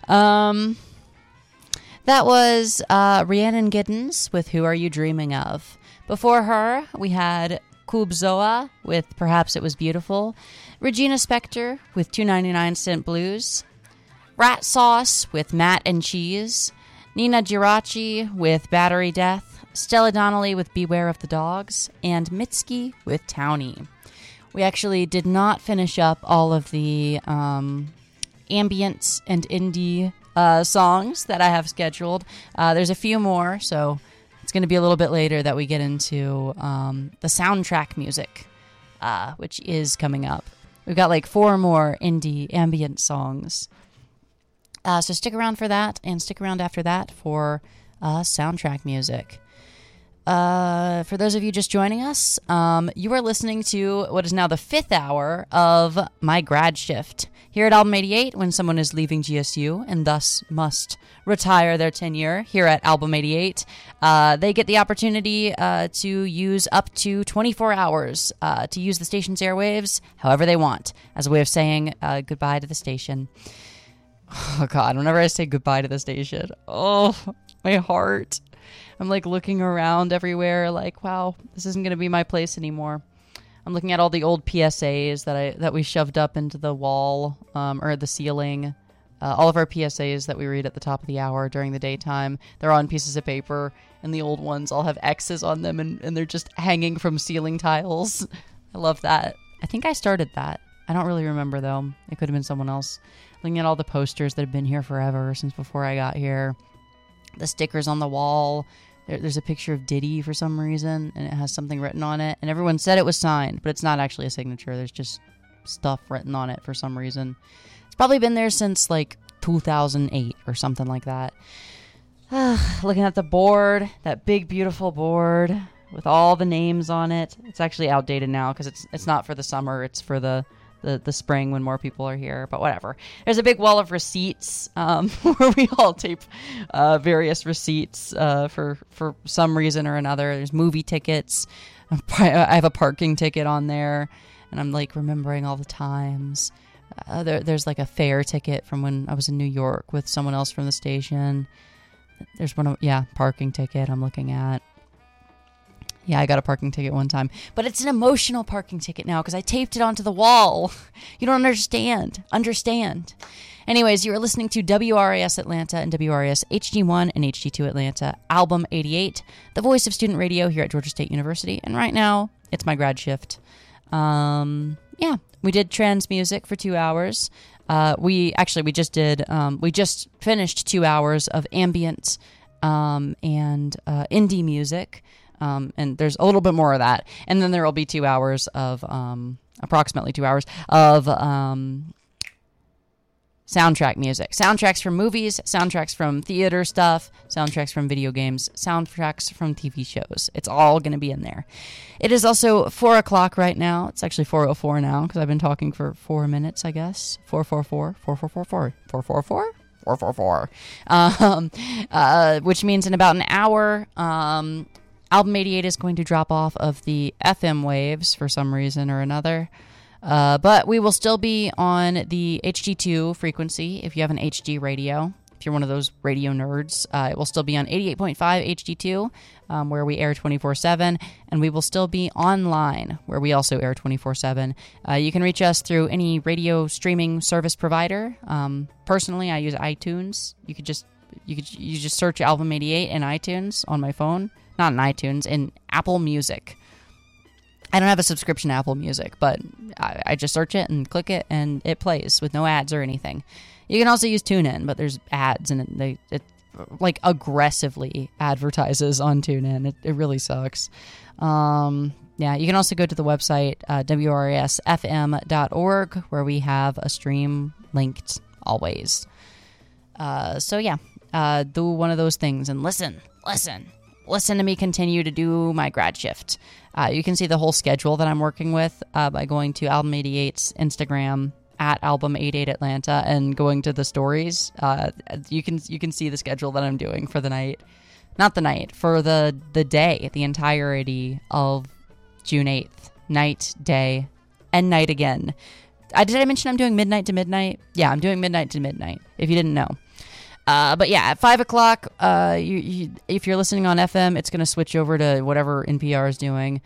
That was Rhiannon Giddens with Who Are You Dreaming Of? Before her, we had Kubzoa with Perhaps It Was Beautiful, Regina Spektor with 2.99 Cent Blues, Rat Sauce with Matt and Cheese, Nina Giraci with Battery Death, Stella Donnelly with Beware of the Dogs, and Mitski with Townie. We actually did not finish up all of the ambient and indie songs that I have scheduled. There's a few more, so it's going to be a little bit later that we get into the soundtrack music, which is coming up. We've got like 4 more indie ambient songs. So stick around for that, and stick around after that for soundtrack music. For those of you just joining us, you are listening to what is now the 5th hour of my grad shift. Here at Album 88, when someone is leaving GSU and thus must retire their tenure here at Album 88, they get the opportunity to use up to 24 hours to use the station's airwaves however they want, as a way of saying goodbye to the station. Oh, God, whenever I say goodbye to the station, oh, my heart. I'm, like, looking around everywhere, like, wow, this isn't going to be my place anymore. I'm looking at all the old PSAs that we shoved up into the wall or the ceiling. All of our PSAs that we read at the top of the hour during the daytime, they're on pieces of paper, and the old ones all have X's on them, and they're just hanging from ceiling tiles. I love that. I think I started that. I don't really remember, though. It could have been someone else. Looking at all the posters that have been here forever, since before I got here. The stickers on the wall. There's a picture of Diddy for some reason, and it has something written on it. And everyone said it was signed, but it's not actually a signature. There's just stuff written on it for some reason. It's probably been there since, like, 2008 or something like that. Looking at the board, that big, beautiful board with all the names on it. It's actually outdated now because it's not for the summer. It's for the spring when more people are here, but whatever. There's a big wall of receipts where we all tape various receipts for some reason or another. There's movie tickets. I have a parking ticket on there, and I'm like remembering all the times. There's like a fare ticket from when I was in New York with someone else from the station. There's parking ticket I'm looking at. Yeah, I got a parking ticket one time. But it's an emotional parking ticket now because I taped it onto the wall. You don't understand. Anyways, you are listening to WRAS Atlanta and WRAS HD1 and HD2 Atlanta, Album 88, the voice of student radio here at Georgia State University. And right now, it's my grad shift. We did trans music for 2 hours. We just finished 2 hours of ambient and indie music. And there's a little bit more of that. And then there will be 2 hours of, approximately 2 hours of soundtrack music. Soundtracks from movies, soundtracks from theater stuff, soundtracks from video games, soundtracks from TV shows. It's all going to be in there. It is also 4 o'clock right now. It's actually 4:04 now because I've been talking for 4 minutes, I guess. 444. Which means in about an hour, Album 88 is going to drop off of the FM waves for some reason or another. But we will still be on the HD2 frequency if you have an HD radio. If you're one of those radio nerds, it will still be on 88.5 HD2, where we air 24/7. And we will still be online, where we also air 24/7. You can reach us through any radio streaming service provider. Personally, I use iTunes. You just search Album 88 in iTunes on my phone. Not in iTunes, in Apple Music. I don't have a subscription to Apple Music, but I just search it and click it, and it plays with no ads or anything. You can also use TuneIn, but there's ads, and it like aggressively advertises on TuneIn. It really sucks. You can also go to the website, wrsfm.org, where we have a stream linked always. Do one of those things and listen to me continue to do my grad shift. You can see the whole schedule that I'm working with by going to Album 88's Instagram at Album 88 Atlanta and going to the stories. You can see the schedule that I'm doing for the night. Not the night, for the day, the entirety of June 8th. Night, day, and night again. Did I mention I'm doing midnight to midnight? Yeah, I'm doing midnight to midnight, if you didn't know. But yeah, at 5 o'clock, if you're listening on FM, it's going to switch over to whatever NPR is doing.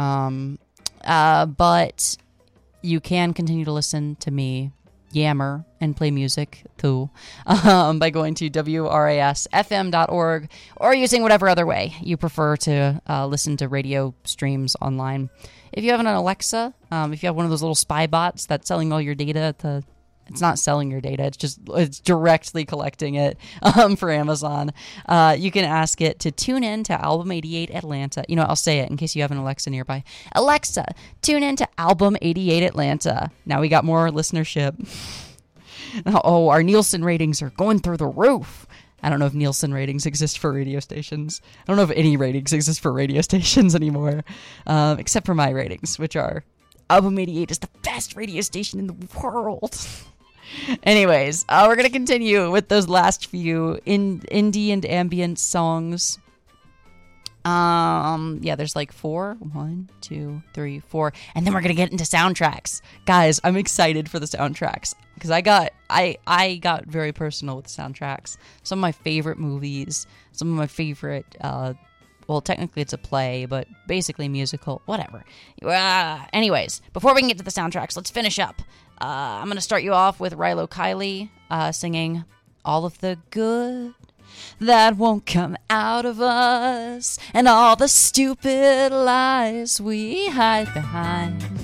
But you can continue to listen to me yammer and play music too by going to wrasfm.org or using whatever other way you prefer to listen to radio streams online. If you have an Alexa, if you have one of those little spy bots that's selling all your data it's not selling your data, it's directly collecting it for Amazon. You can ask it to tune in to Album 88 Atlanta. I'll say it in case you have an Alexa nearby. Alexa, tune in to Album 88 Atlanta. Now we got more listenership. Oh, our Nielsen ratings are going through the roof. I don't know if Nielsen ratings exist for radio stations. I don't know if any ratings exist for radio stations anymore, except for my ratings, which are Album 88 is the best radio station in the world. Anyways, we're going to continue with those last few indie and ambient songs. There's like 4. 1, 2, 3, 4. And then we're going to get into soundtracks. Guys, I'm excited for the soundtracks because I got very personal with the soundtracks. Some of my favorite movies, some of my favorite, technically it's a play, but basically musical, whatever. Anyways, before we can get to the soundtracks, let's finish up. I'm going to start you off with Rilo Kiley singing All of the Good That Won't Come Out of Us and all the stupid lies we hide behind.